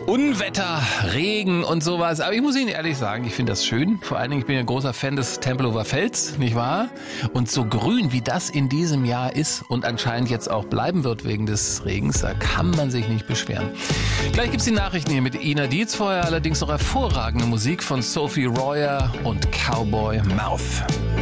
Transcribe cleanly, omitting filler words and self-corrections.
Unwetter, Regen und sowas. Aber ich muss Ihnen ehrlich sagen, ich finde das schön. Vor allen Dingen, ich bin ein großer Fan des Tempelhofer Felds, nicht wahr? Und so grün, wie das in diesem Jahr ist und anscheinend jetzt auch bleiben wird wegen des Regens, da kann man sich nicht beschweren. Gleich gibt's die Nachrichten hier mit Ina Dietz. Vorher allerdings noch hervorragende Musik von Sophie Royer und Cowboy Mouth.